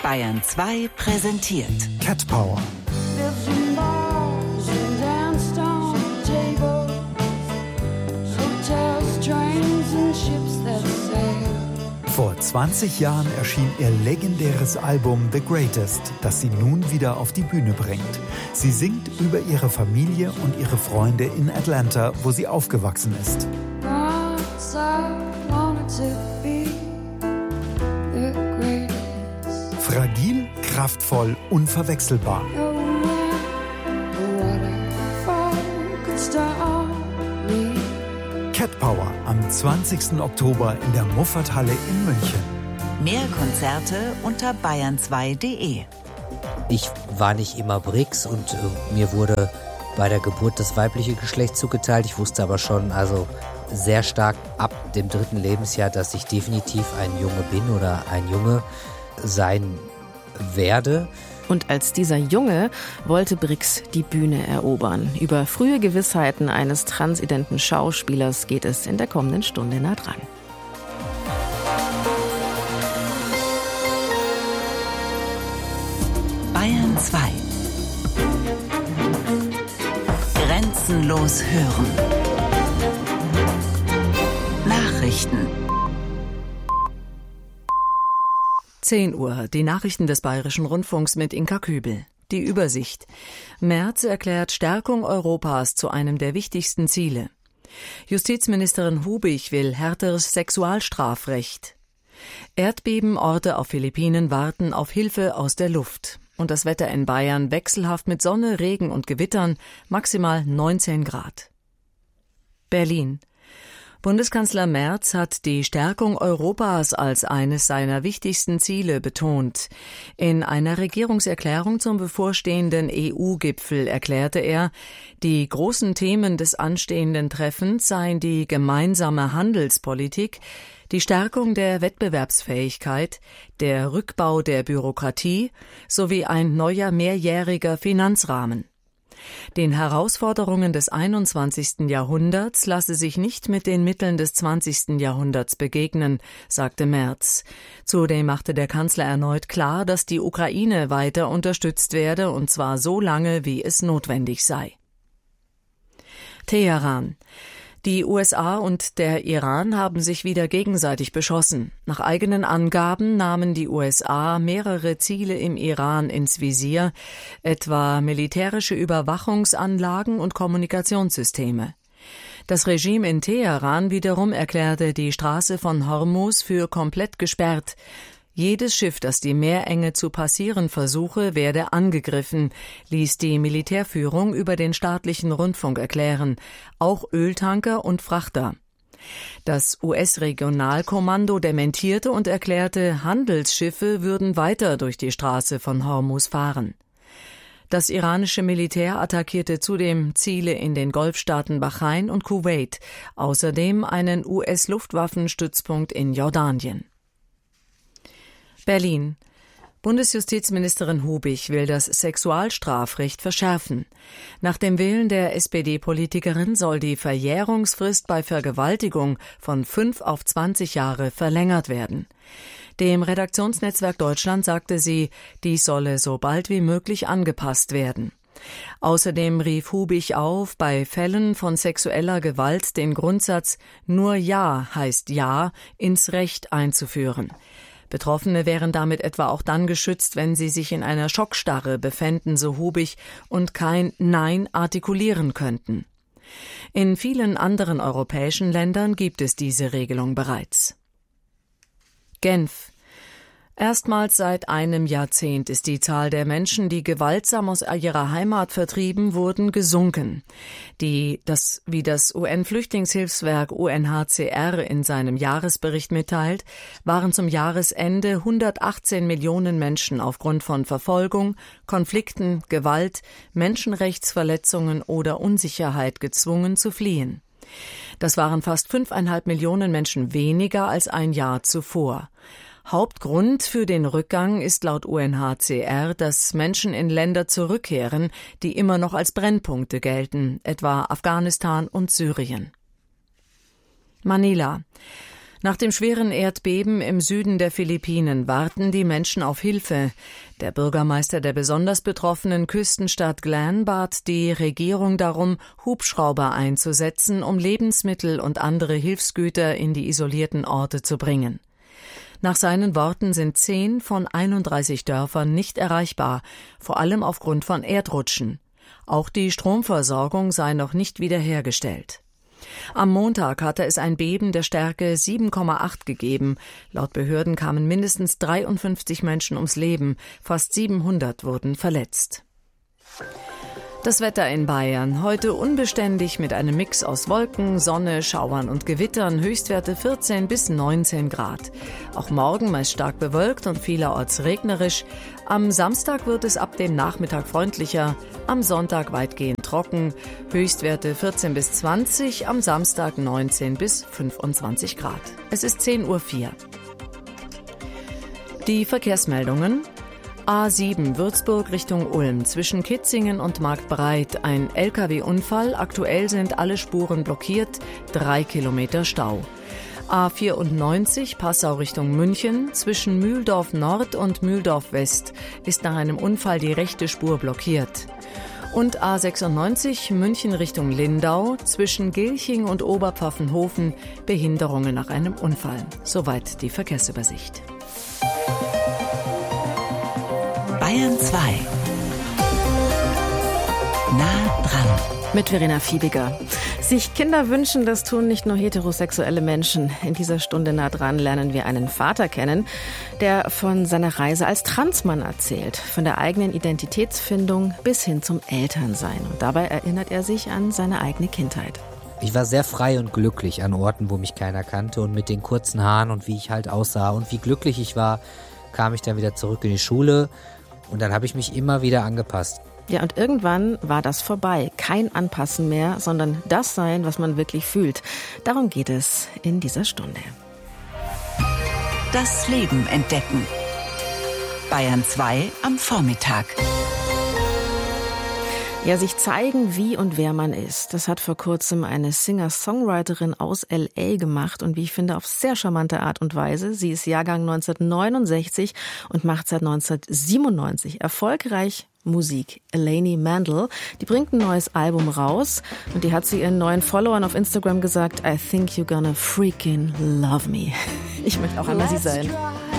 Bayern 2 präsentiert Cat Power. Vor 20 Jahren erschien ihr legendäres Album The Greatest, das sie nun wieder auf die Bühne bringt. Sie singt über ihre Familie und ihre Freunde in Atlanta, wo sie aufgewachsen ist. Fragil, kraftvoll, unverwechselbar. Cat Power am 20. Oktober in der Muffathalle in München. Mehr Konzerte unter bayern2.de. Ich war nicht immer Brix und mir wurde bei der Geburt das weibliche Geschlecht zugeteilt. Ich wusste aber schon sehr stark ab dem 3. Lebensjahr, dass ich definitiv ein Junge bin oder ein Junge sein werde. Und als dieser Junge wollte Brix die Bühne erobern. Über frühe Gewissheiten eines transidenten Schauspielers geht es in der kommenden Stunde nah dran. Bayern 2. Grenzenlos hören. Nachrichten. 10 Uhr, die Nachrichten des Bayerischen Rundfunks mit Inka Kübel. Die Übersicht. Merz erklärt Stärkung Europas zu einem der wichtigsten Ziele. Justizministerin Hubig will härteres Sexualstrafrecht. Erdbebenorte auf Philippinen warten auf Hilfe aus der Luft. Und das Wetter in Bayern wechselhaft mit Sonne, Regen und Gewittern, maximal 19 Grad. Berlin. Bundeskanzler Merz hat die Stärkung Europas als eines seiner wichtigsten Ziele betont. In einer Regierungserklärung zum bevorstehenden EU-Gipfel erklärte er, die großen Themen des anstehenden Treffens seien die gemeinsame Handelspolitik, die Stärkung der Wettbewerbsfähigkeit, der Rückbau der Bürokratie sowie ein neuer mehrjähriger Finanzrahmen. Den Herausforderungen des 21. Jahrhunderts lasse sich nicht mit den Mitteln des 20. Jahrhunderts begegnen, sagte Merz. Zudem machte der Kanzler erneut klar, dass die Ukraine weiter unterstützt werde, und zwar so lange, wie es notwendig sei. Teheran. Die USA und der Iran haben sich wieder gegenseitig beschossen. Nach eigenen Angaben nahmen die USA mehrere Ziele im Iran ins Visier, etwa militärische Überwachungsanlagen und Kommunikationssysteme. Das Regime in Teheran wiederum erklärte die Straße von Hormuz für komplett gesperrt. Jedes Schiff, das die Meerenge zu passieren versuche, werde angegriffen, ließ die Militärführung über den staatlichen Rundfunk erklären, auch Öltanker und Frachter. Das US-Regionalkommando dementierte und erklärte, Handelsschiffe würden weiter durch die Straße von Hormuz fahren. Das iranische Militär attackierte zudem Ziele in den Golfstaaten Bahrain und Kuwait, außerdem einen US-Luftwaffenstützpunkt in Jordanien. Berlin. Bundesjustizministerin Hubig will das Sexualstrafrecht verschärfen. Nach dem Willen der SPD-Politikerin soll die Verjährungsfrist bei Vergewaltigung von 5 auf 20 Jahre verlängert werden. Dem Redaktionsnetzwerk Deutschland sagte sie, dies solle so bald wie möglich angepasst werden. Außerdem rief Hubig auf, bei Fällen von sexueller Gewalt den Grundsatz »Nur Ja heißt Ja« ins Recht einzuführen. Betroffene wären damit etwa auch dann geschützt, wenn sie sich in einer Schockstarre befänden, so Hubig, und kein Nein artikulieren könnten. In vielen anderen europäischen Ländern gibt es diese Regelung bereits. Genf. Erstmals seit einem Jahrzehnt ist die Zahl der Menschen, die gewaltsam aus ihrer Heimat vertrieben wurden, gesunken. Wie das UN-Flüchtlingshilfswerk UNHCR in seinem Jahresbericht mitteilt, waren zum Jahresende 118 Millionen Menschen aufgrund von Verfolgung, Konflikten, Gewalt, Menschenrechtsverletzungen oder Unsicherheit gezwungen zu fliehen. Das waren fast 5,5 Millionen Menschen weniger als ein Jahr zuvor. Hauptgrund für den Rückgang ist laut UNHCR, dass Menschen in Länder zurückkehren, die immer noch als Brennpunkte gelten, etwa Afghanistan und Syrien. Manila. Nach dem schweren Erdbeben im Süden der Philippinen warten die Menschen auf Hilfe. Der Bürgermeister der besonders betroffenen Küstenstadt Glan bat die Regierung darum, Hubschrauber einzusetzen, um Lebensmittel und andere Hilfsgüter in die isolierten Orte zu bringen. Nach seinen Worten sind 10 von 31 Dörfern nicht erreichbar, vor allem aufgrund von Erdrutschen. Auch die Stromversorgung sei noch nicht wiederhergestellt. Am Montag hatte es ein Beben der Stärke 7,8 gegeben. Laut Behörden kamen mindestens 53 Menschen ums Leben, fast 700 wurden verletzt. Das Wetter in Bayern. Heute unbeständig mit einem Mix aus Wolken, Sonne, Schauern und Gewittern, Höchstwerte 14 bis 19 Grad. Auch morgen meist stark bewölkt und vielerorts regnerisch. Am Samstag wird es ab dem Nachmittag freundlicher, am Sonntag weitgehend trocken, Höchstwerte 14 bis 20, am Samstag 19 bis 25 Grad. Es ist 10:04 Uhr. Die Verkehrsmeldungen. A7 Würzburg Richtung Ulm, zwischen Kitzingen und Marktbreit ein Lkw-Unfall. Aktuell sind alle Spuren blockiert, 3 Kilometer Stau. A94 Passau Richtung München, zwischen Mühldorf Nord und Mühldorf West ist nach einem Unfall die rechte Spur blockiert. Und A96 München Richtung Lindau, zwischen Gilching und Oberpfaffenhofen Behinderungen nach einem Unfall. Soweit die Verkehrsübersicht. Bayern 2. Nah dran. Mit Verena Fiebiger. Sich Kinder wünschen, das tun nicht nur heterosexuelle Menschen. In dieser Stunde nah dran lernen wir einen Vater kennen, der von seiner Reise als Transmann erzählt. Von der eigenen Identitätsfindung bis hin zum Elternsein. Und dabei erinnert er sich an seine eigene Kindheit. Ich war sehr frei und glücklich an Orten, wo mich keiner kannte, und mit den kurzen Haaren und wie ich halt aussah und wie glücklich ich war, kam ich dann wieder zurück in die Schule. Und dann habe ich mich immer wieder angepasst. Ja, und irgendwann war das vorbei. Kein Anpassen mehr, sondern das sein, was man wirklich fühlt. Darum geht es in dieser Stunde. Das Leben entdecken. Bayern 2 am Vormittag. Ja, sich zeigen, wie und wer man ist. Das hat vor kurzem eine Singer-Songwriterin aus L.A. gemacht und wie ich finde, auf sehr charmante Art und Weise. Sie ist Jahrgang 1969 und macht seit 1997 erfolgreich Musik. Elaine Mandel, die bringt ein neues Album raus und die hat zu ihren neuen Followern auf Instagram gesagt, I think you're gonna freaking love me. Ich möchte auch einmal sie sein.